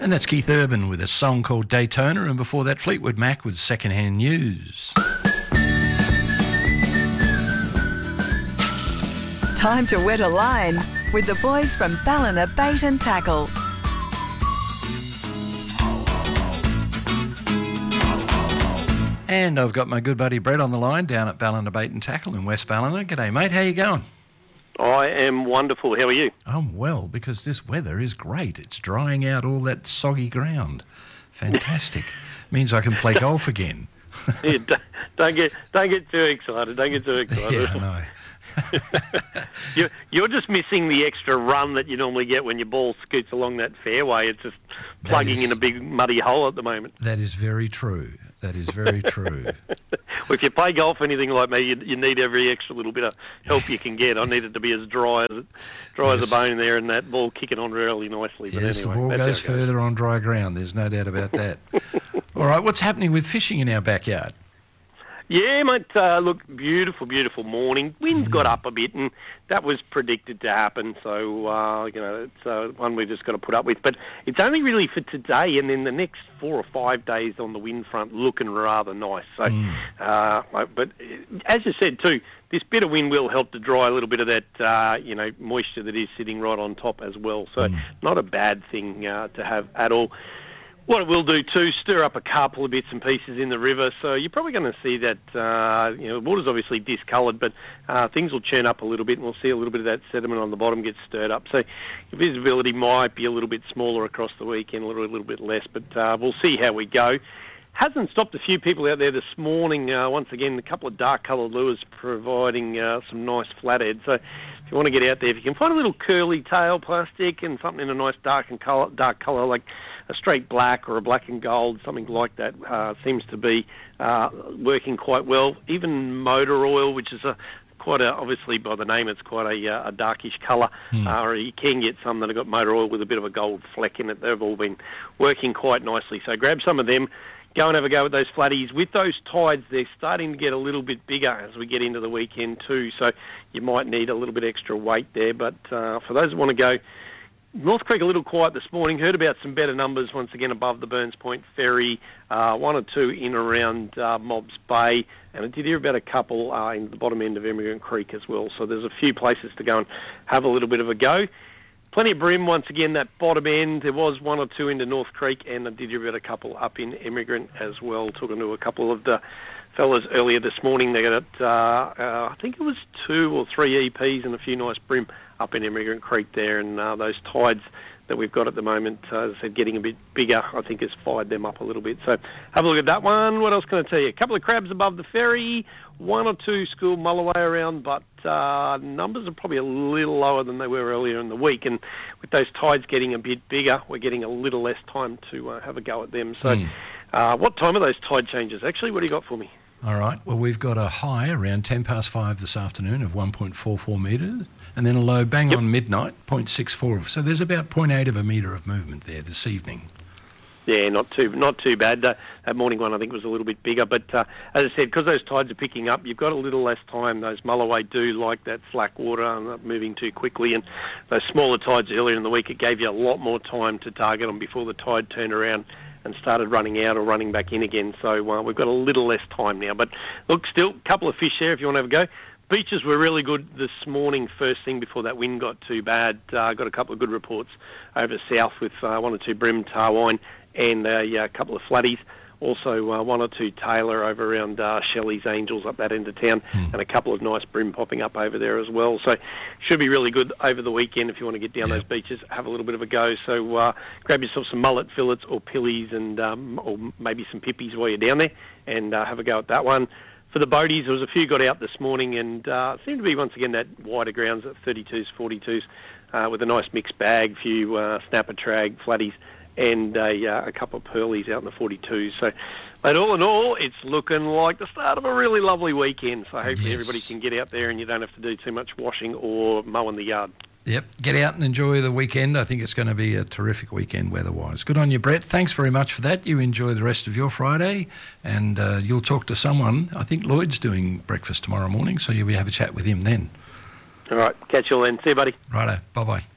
And that's Keith Urban with a song called Daytona, and before that Fleetwood Mac with Secondhand News. Time to wet a line with the boys from Ballina Bait and Tackle. And I've got my good buddy Brett on the line down at Ballina Bait and Tackle in West Ballina. G'day, mate. How you going? I am wonderful. How are you? I'm well, because this weather is great. It's drying out all that soggy ground. Fantastic. Means I can play golf again. Yeah, don't get too excited. Don't get too excited. Yeah, I know. You're just missing the extra run that you normally get when your ball scoots along that fairway. It's just plugging in a big muddy hole at the moment. That is very true. That is very true. Well, if you play golf, anything like me, you need every extra little bit of help you can get. I need it to be as dry as a bone there, and that ball kicking on really nicely. But Yes, anyway, the ball goes further on dry ground. There's no doubt about that. All right, what's happening with fishing in our backyard? Yeah, mate, look, beautiful, beautiful morning. Winds got up a bit, and that was predicted to happen, so, it's one we've just got to put up with. But it's only really for today, and then the next 4 or 5 days on the wind front looking rather nice. So, but as you said, too, this bit of wind will help to dry a little bit of that, moisture that is sitting right on top as well. So not a bad thing to have at all. What it will do too, stir up a couple of bits and pieces in the river, so you're probably going to see that, the water's obviously discoloured, but things will churn up a little bit, and we'll see a little bit of that sediment on the bottom get stirred up. So your visibility might be a little bit smaller across the weekend, a little bit less, but we'll see how we go. Hasn't stopped a few people out there this morning. Once again, a couple of dark-coloured lures providing some nice flatheads. So if you want to get out there, if you can find a little curly tail plastic and something in a nice dark colour like a straight black or a black and gold, something like that, seems to be working quite well. Even motor oil, which is obviously by the name, it's quite a darkish colour. Or you can get some that have got motor oil with a bit of a gold fleck in it. They've all been working quite nicely. So grab some of them. Go and have a go with those flatties. With those tides, they're starting to get a little bit bigger as we get into the weekend too, so you might need a little bit extra weight there. But for those that want to go, North Creek a little quiet this morning. Heard about some better numbers once again above the Burns Point Ferry, 1 or 2 in around Mobbs Bay, and I did hear about a couple in the bottom end of Emigrant Creek as well. So there's a few places to go and have a little bit of a go. Plenty of bream once again, that bottom end. There was 1 or 2 into North Creek, and I did hear about a couple up in Emigrant as well. Talking to a couple of the fellas earlier this morning, they got, I think it was 2 or 3 EPs and a few nice bream up in Emigrant Creek there, and those tides that we've got at the moment, as I said, getting a bit bigger, I think has fired them up a little bit. So have a look at that one. What else can I tell you? A couple of crabs above the ferry, 1 or 2 school mulloway around, but numbers are probably a little lower than they were earlier in the week. And with those tides getting a bit bigger, we're getting a little less time to have a go at them. So what time are those tide changes? Actually, what do you got for me? All right. Well, we've got a high around 5:10 this afternoon of 1.44 metres, and then a low bang on midnight, 0.64. So there's about 0.8 of a metre of movement there this evening. Yeah, not too bad. That morning one I think was a little bit bigger, but as I said, because those tides are picking up, you've got a little less time. Those mulloway do like that slack water and not moving too quickly, and those smaller tides earlier in the week, it gave you a lot more time to target them before the tide turned around and started running out or running back in again. So we've got a little less time now. But look, still a couple of fish there if you want to have a go. Beaches were really good this morning, first thing before that wind got too bad. Got a couple of good reports over south with 1 or 2 bream, tarwine, and a couple of flatties. Also 1 or 2 tailor over around Shelley's Angels up that end of town, and a couple of nice bream popping up over there as well. So should be really good over the weekend if you want to get down those beaches, have a little bit of a go. So grab yourself some mullet fillets or pillies and or maybe some pippies while you're down there, and have a go at that one. For the boaties, there was a few got out this morning, and seemed to be once again that wider grounds at 32s, 42s, with a nice mixed bag, few snapper, trag, flatties, and a couple of pearlies out in the 42s. So, but all in all, it's looking like the start of a really lovely weekend. So hopefully everybody can get out there and you don't have to do too much washing or mowing the yard. Yep, get out and enjoy the weekend. I think it's going to be a terrific weekend weather-wise. Good on you, Brett. Thanks very much for that. You enjoy the rest of your Friday, and you'll talk to someone. I think Lloyd's doing breakfast tomorrow morning, so you'll have a chat with him then. All right, catch you all then. See you, buddy. Righto, bye-bye.